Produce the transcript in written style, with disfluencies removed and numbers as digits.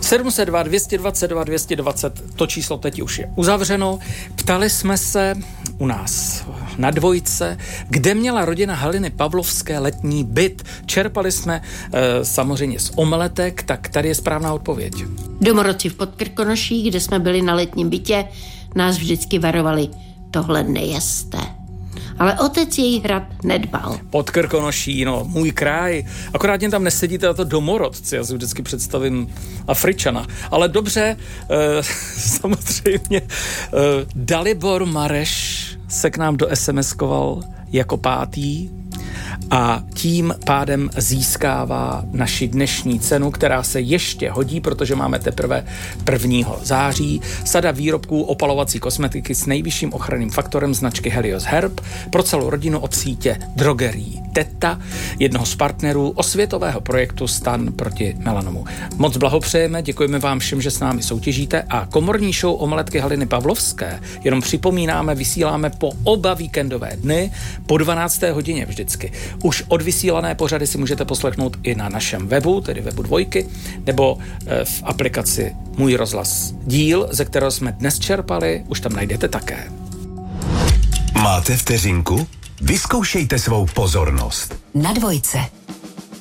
702 222 220, to číslo teď už je uzavřeno. Ptali jsme se u nás na Dvojce, kde měla rodina Haliny Pavlovské letní byt. Čerpali jsme samozřejmě z omeletek, tak tady je správná odpověď. Domorodci v Podkrkonoší, kde jsme byli na letním bytě, nás vždycky varovali, tohle nejeste. Ale otec její hrad nedbal. Podkrkonoší, no, můj kraj. Akorát jen tam nesedíte na to domorodci, já si vždycky představím Afričana. Ale dobře, samozřejmě, Dalibor Mareš se k nám do SMS-koval jako 5. a tím pádem získává naši dnešní cenu, která se ještě hodí, protože máme teprve 1. září. Sada výrobků opalovací kosmetiky s nejvyšším ochranným faktorem značky Helios Herb pro celou rodinu od sítě drogerií Teta, jednoho z partnerů osvětového projektu Stan proti melanomu. Moc blahopřejeme, děkujeme vám všem, že s námi soutěžíte a komorní show Omeletky Haliny Pavlovské, jenom připomínáme, vysíláme po oba víkendové dny po 12. hodině vždycky. Už odvysílané pořady si můžete poslechnout i na našem webu, tedy webu Dvojky, nebo v aplikaci Můj rozhlas díl, ze kterého jsme dnes čerpali, už tam najdete také. Máte vteřinku? Vyzkoušejte svou pozornost. Na Dvojce.